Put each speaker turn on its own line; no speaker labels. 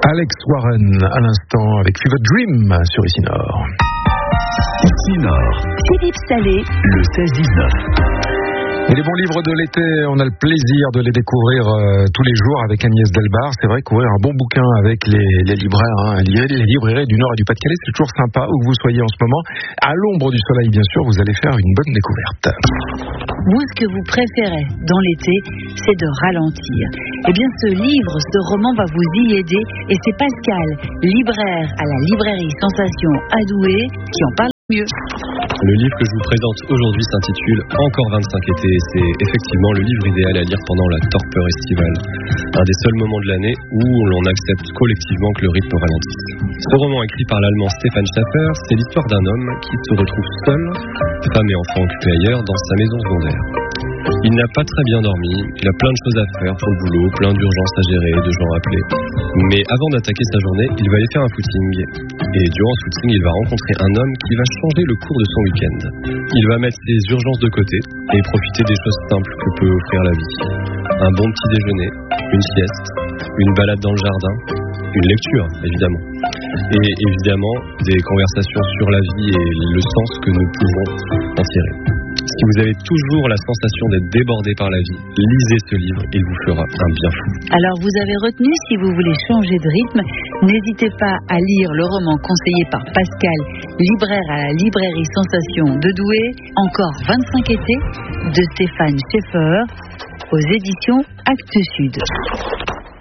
Alex Warren à l'instant avec Fever Dream sur Ici Nord.
Ici Nord.
Philippe Salé.
Le 16-19.
Et les bons livres de l'été, on a le plaisir de les découvrir tous les jours avec Agnès Delbar. C'est vrai qu'ouvrir un bon bouquin avec les libraires, les librairies du Nord et du Pas-de-Calais, c'est toujours sympa, où que vous soyez en ce moment. À l'ombre du soleil, bien sûr, vous allez faire une bonne découverte.
Vous, ce que vous préférez dans l'été, c'est de ralentir. Eh bien, ce livre, ce roman va vous y aider. Et c'est Pascal, libraire à la librairie Sensation à Douai, qui en parle mieux.
Le livre que je vous présente aujourd'hui s'intitule Encore 25 étés et c'est effectivement le livre idéal à lire pendant la torpeur estivale. Un des seuls moments de l'année où l'on accepte collectivement que le rythme ralentisse. Ce roman écrit par l'allemand Stefan Schaffer, c'est l'histoire d'un homme qui se retrouve seul, femme et enfants occupés ailleurs, dans sa maison secondaire. Il n'a pas très bien dormi, il a plein de choses à faire pour le boulot, plein d'urgences à gérer, de gens à appeler. Mais avant d'attaquer sa journée, il va aller faire un footing. Et durant ce footing, il va rencontrer un homme qui va changer le cours de son week-end. Il va mettre ses urgences de côté et profiter des choses simples que peut offrir la vie. Un bon petit déjeuner, une sieste, une balade dans le jardin, une lecture, évidemment. Et évidemment, des conversations sur la vie et le sens que nous pouvons en tirer. Si vous avez toujours la sensation d'être débordé par la vie, lisez ce livre, il vous fera un bien fou.
Alors vous avez retenu, si vous voulez changer de rythme, n'hésitez pas à lire le roman conseillé par Pascal, libraire à la librairie Sensation de Douai, Encore 25 étés, de Stefan Schaffer, aux éditions Actes Sud.